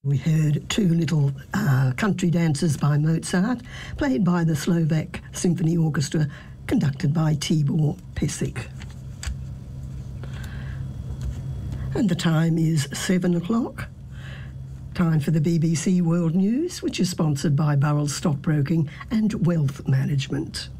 We heard two little country dances by Mozart, played by the Slovak Symphony Orchestra, conducted by Tibor Pesik. And the time is 7 o'clock. Time for the BBC World News, which is sponsored by Burrell Stockbroking and Wealth Management.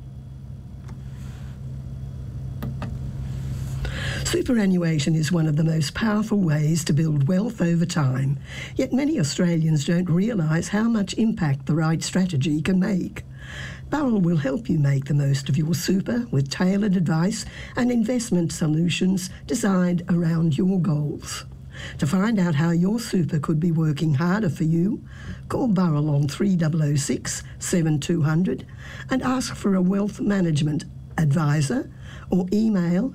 Superannuation is one of the most powerful ways to build wealth over time, yet many Australians don't realise how much impact the right strategy can make. Burrell will help you make the most of your super with tailored advice and investment solutions designed around your goals. To find out how your super could be working harder for you, call Burrell on 3006 7200 and ask for a wealth management advisor, or email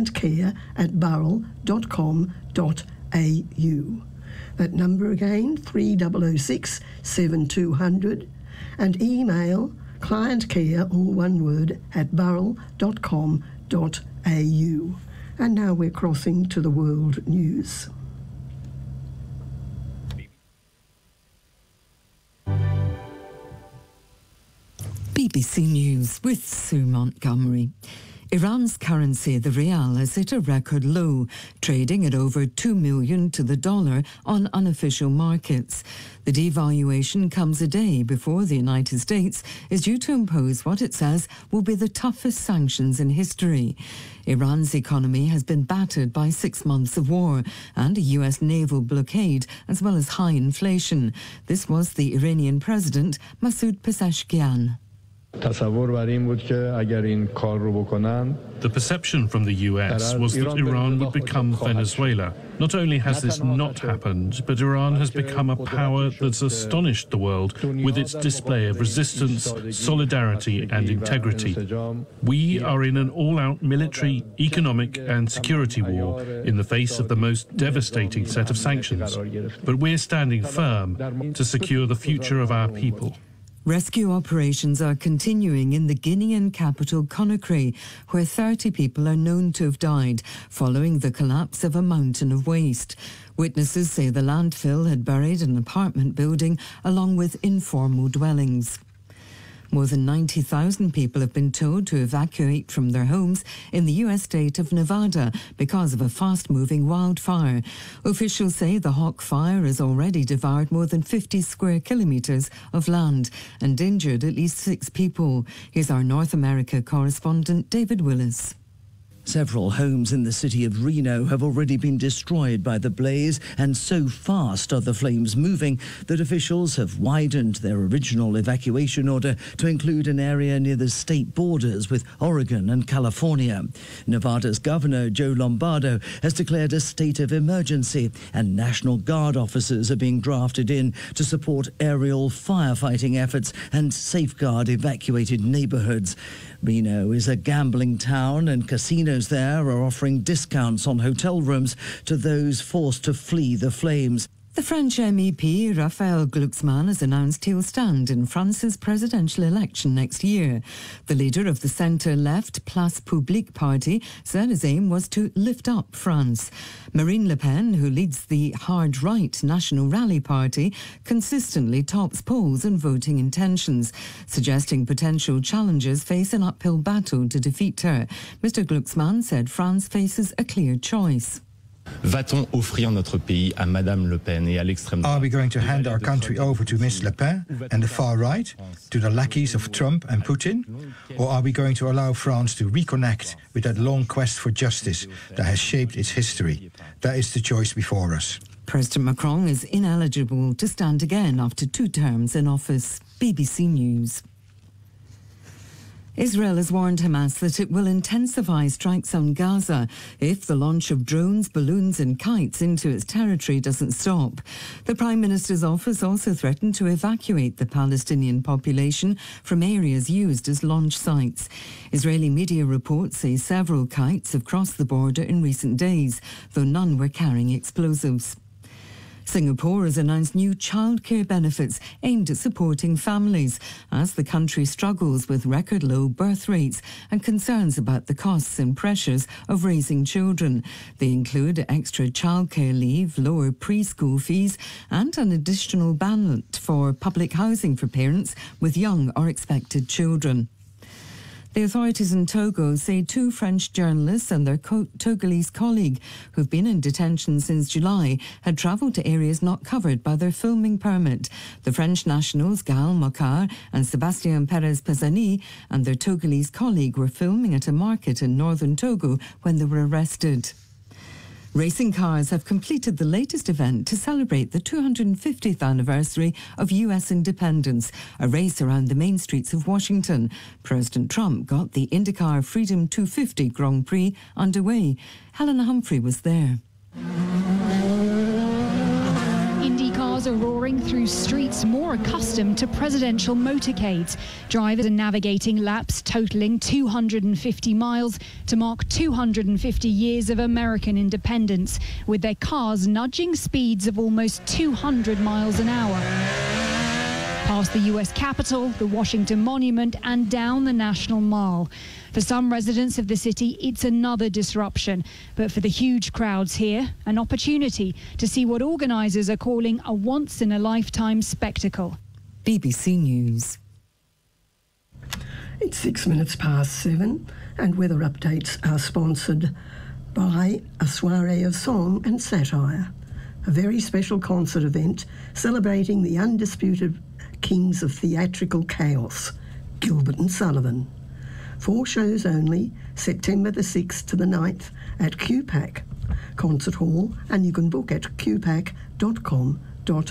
clientcare@burrell.com.au. That number again, 3006 7200, and email clientcare, all one word, @burrell.com.au. And now we're crossing to the world news. BBC News with Sue Montgomery. Iran's currency, the rial, is at a record low, trading at over 2 million to the dollar on unofficial markets. The devaluation comes a day before the United States is due to impose what it says will be the toughest sanctions in history. Iran's economy has been battered by 6 months of war and a US naval blockade, as well as high inflation. This was the Iranian President, Masoud Pezeshkian. The perception from the US was that Iran would become Venezuela. Not only has this not happened, but Iran has become a power that's astonished the world with its display of resistance, solidarity and integrity. We are in an all-out military, economic and security war in the face of the most devastating set of sanctions. But we're standing firm to secure the future of our people. Rescue operations are continuing in the Guinean capital Conakry, where 30 people are known to have died following the collapse of a mountain of waste. Witnesses say the landfill had buried an apartment building along with informal dwellings. More than 90,000 people have been told to evacuate from their homes in the US state of Nevada because of a fast-moving wildfire. Officials say the Hawk Fire has already devoured more than 50 square kilometres of land and injured at least 6 people. Here's our North America correspondent, David Willis. Several homes in the city of Reno have already been destroyed by the blaze, and so fast are the flames moving that officials have widened their original evacuation order to include an area near the state borders with Oregon and California. Nevada's Governor Joe Lombardo has declared a state of emergency, and National Guard officers are being drafted in to support aerial firefighting efforts and safeguard evacuated neighborhoods. Reno is a gambling town, and casinos there are offering discounts on hotel rooms to those forced to flee the flames. The French MEP Raphael Glucksmann has announced he'll stand in France's presidential election next year. The leader of the centre-left Place Publique party said his aim was to lift up France. Marine Le Pen, who leads the hard-right National Rally Party, consistently tops polls on voting intentions, suggesting potential challengers face an uphill battle to defeat her. Mr. Glucksmann said France faces a clear choice. Va-t-on offrir notre pays à Madame Le Pen et à l'extrême droite? Are we going to hand our country over to Ms. Le Pen and the far right, to the lackeys of Trump and Putin? Or are we going to allow France to reconnect with that long quest for justice that has shaped its history? That is the choice before us. President Macron is ineligible to stand again after 2 terms in office. BBC News. Israel has warned Hamas that it will intensify strikes on Gaza if the launch of drones, balloons and kites into its territory doesn't stop. The Prime Minister's office also threatened to evacuate the Palestinian population from areas used as launch sites. Israeli media reports say several kites have crossed the border in recent days, though none were carrying explosives. Singapore has announced new childcare benefits aimed at supporting families as the country struggles with record low birth rates and concerns about the costs and pressures of raising children. They include extra childcare leave, lower preschool fees and an additional ballot for public housing for parents with young or expected children. The authorities in Togo say 2 French journalists and their Togolese colleague, who've been in detention since July, had travelled to areas not covered by their filming permit. The French nationals Gaël Mocard and Sébastien Perez-Pisani and their Togolese colleague were filming at a market in northern Togo when they were arrested. Racing cars have completed the latest event to celebrate the 250th anniversary of U.S. independence, a race around the main streets of Washington. President Trump got the IndyCar Freedom 250 Grand Prix underway. Helena Humphrey was there. Indy cars are roaring through streets more accustomed to presidential motorcades. Drivers are navigating laps totaling 250 miles to mark 250 years of American independence, with their cars nudging speeds of almost 200 miles an hour. Past the U.S. Capitol, the Washington Monument and down the National Mall. For some residents of the city, it's another disruption. But for the huge crowds here, an opportunity to see what organisers are calling a once-in-a-lifetime spectacle. BBC News. It's 6 minutes past 7 and weather updates are sponsored by a soirée of song and satire, a very special concert event celebrating the undisputed kings of theatrical chaos, Gilbert and Sullivan. 4 shows only, September the 6th to the 9th at QPAC Concert Hall, and you can book at qpac.com.au.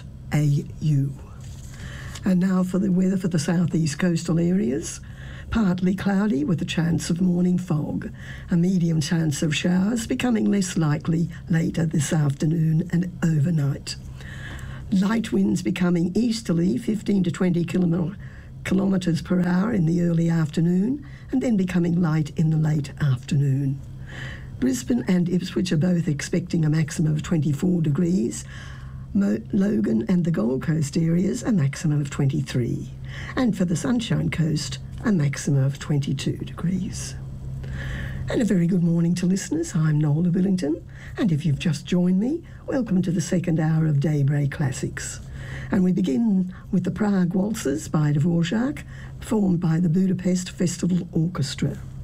And now for the weather for the southeast coastal areas. Partly cloudy with a chance of morning fog. A medium chance of showers becoming less likely later this afternoon and overnight. Light winds becoming easterly, 15 to 20 kilometres per hour in the early afternoon, and then becoming light in the late afternoon. Brisbane and Ipswich are both expecting a maximum of 24 degrees. Logan and the Gold Coast areas a maximum of 23. And for the Sunshine Coast, a maximum of 22 degrees. And a very good morning to listeners. I'm Nola Billington, and if you've just joined me, welcome to the second hour of Daybreak Classics. And we begin with the Prague Waltzes by Dvorak, performed by the Budapest Festival Orchestra.